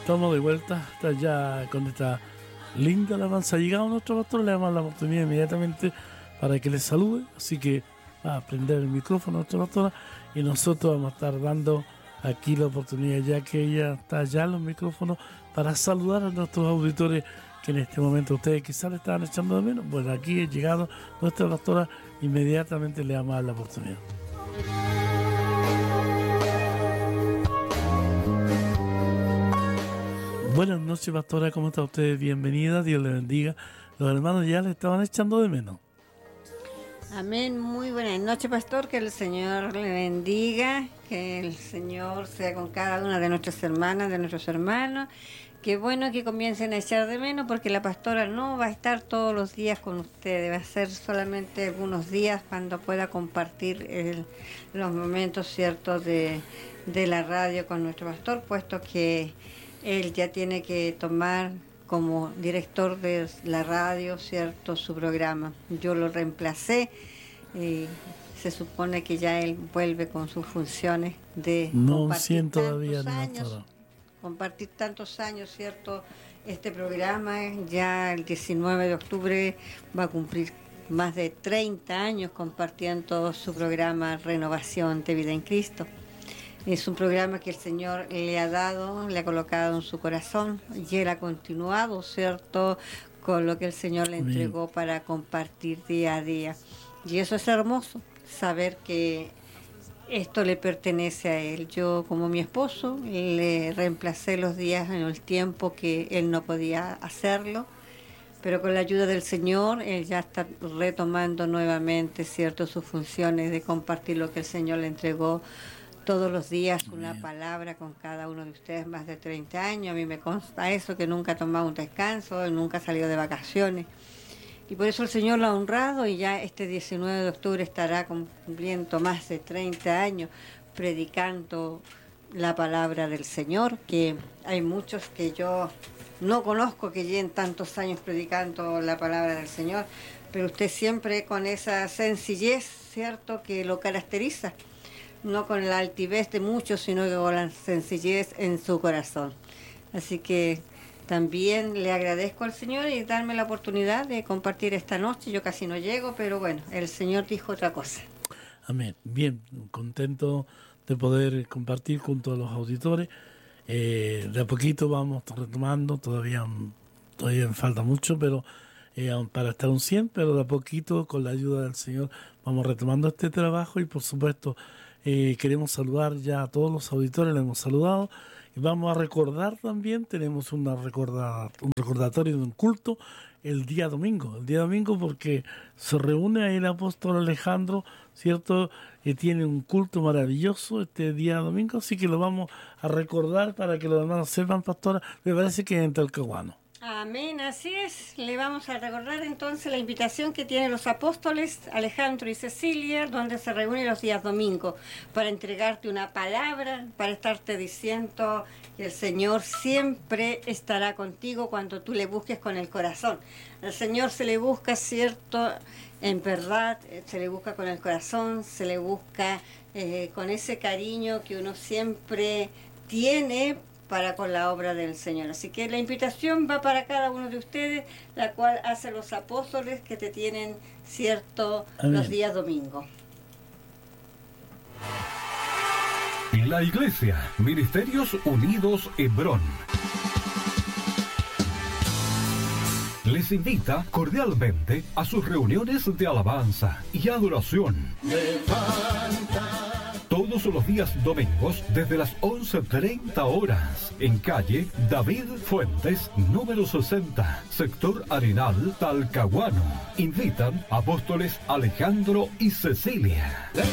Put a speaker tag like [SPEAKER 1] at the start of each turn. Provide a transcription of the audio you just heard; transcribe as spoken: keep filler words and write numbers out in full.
[SPEAKER 1] Estamos de vuelta, está ya con esta linda alabanza. Ha llegado nuestro pastor, le damos la oportunidad inmediatamente para que les salude, así que va a prender el micrófono a nuestra pastora y nosotros vamos a estar dando aquí la oportunidad, ya que ella está ya en los micrófonos, para saludar a nuestros auditores que en este momento ustedes quizás le estaban echando de menos. Bueno, aquí ha llegado nuestra pastora, inmediatamente le damos la oportunidad. Buenas noches, pastora, ¿cómo está usted? Bienvenida, Dios le bendiga. Los hermanos ya le estaban echando de menos.
[SPEAKER 2] Amén, muy buenas noches, pastor, que el Señor le bendiga, que el Señor sea con cada una de nuestras hermanas, de nuestros hermanos. Qué bueno que comiencen a echar de menos, porque la pastora no va a estar todos los días con ustedes, va a ser solamente algunos días cuando pueda compartir el, los momentos ciertos de, de la radio con nuestro pastor, puesto que él ya tiene que tomar como director de la radio, cierto, su programa. Yo lo reemplacé y se supone que ya él vuelve con sus funciones de
[SPEAKER 1] no
[SPEAKER 2] compartir
[SPEAKER 1] todavía
[SPEAKER 2] tantos años,
[SPEAKER 1] no,
[SPEAKER 2] compartir tantos años, cierto, este programa. Ya el diecinueve de octubre va a cumplir más de treinta años compartiendo su programa Renovación de Vida en Cristo. Es un programa que el Señor le ha dado, le ha colocado en su corazón, y él ha continuado, ¿cierto?, con lo que el Señor le entregó para compartir día a día. Y eso es hermoso, saber que esto le pertenece a él. Yo, como mi esposo, le reemplacé los días en el tiempo que él no podía hacerlo, pero con la ayuda del Señor, él ya está retomando nuevamente, ¿cierto?, sus funciones de compartir lo que el Señor le entregó todos los días, una palabra con cada uno de ustedes, más de treinta años. A mí me consta eso, que nunca ha tomado un descanso, nunca ha salido de vacaciones. Y por eso el Señor lo ha honrado, y ya este diecinueve de octubre estará cumpliendo más de treinta años predicando la palabra del Señor, que hay muchos que yo no conozco que lleven tantos años predicando la palabra del Señor, pero usted siempre con esa sencillez, ¿cierto?, que lo caracteriza. No con la altivez de muchos, sino que con la sencillez en su corazón. Así que también le agradezco al Señor y darme la oportunidad de compartir esta noche. Yo casi no llego, pero bueno, el Señor dijo otra cosa.
[SPEAKER 1] Amén. Bien, contento de poder compartir junto a los auditores. Eh, de a poquito vamos retomando, todavía, todavía me falta mucho, pero eh, para estar un cien, pero de a poquito, con la ayuda del Señor, vamos retomando este trabajo. Y por supuesto, Eh, queremos saludar ya a todos los auditores, les hemos saludado, y vamos a recordar también, tenemos una recorda, un recordatorio de un culto el día domingo, el día domingo porque se reúne ahí el apóstol Alejandro, ¿cierto? Que tiene un culto maravilloso este día domingo, así que lo vamos a recordar para que los hermanos sepan, pastora, me parece que es en Talcahuano.
[SPEAKER 2] Amén, así es. Le vamos a recordar entonces la invitación que tienen los apóstoles Alejandro y Cecilia, donde se reúnen los días domingos para entregarte una palabra, para estarte diciendo que el Señor siempre estará contigo cuando tú le busques con el corazón. Al Señor se le busca, cierto, en verdad, se le busca con el corazón, se le busca eh, con ese cariño que uno siempre tiene para con la obra del Señor. Así que la invitación va para cada uno de ustedes, la cual hacen los apóstoles que te tienen, cierto, Amén, los días domingos.
[SPEAKER 3] La Iglesia Ministerios Unidos Hebrón les invita cordialmente a sus reuniones de alabanza y adoración. Levanta. Todos los días domingos desde las once treinta horas en calle David Fuentes, número sesenta, sector Arenal, Talcahuano. Invitan apóstoles Alejandro y Cecilia.